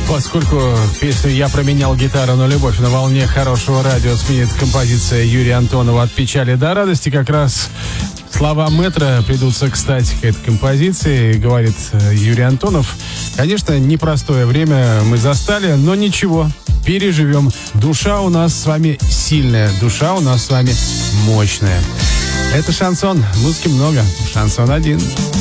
Поскольку песню «Я променял гитару на любовь» на волне хорошего радио сменит композиция Юрия Антонова «От печали до радости», как раз слова Мэтра придутся кстати к этой композиции, говорит Юрий Антонов. Конечно, непростое время мы застали, но ничего, переживем. Душа у нас с вами сильная, душа у нас с вами мощная. Это шансон, музыки много, шансон один.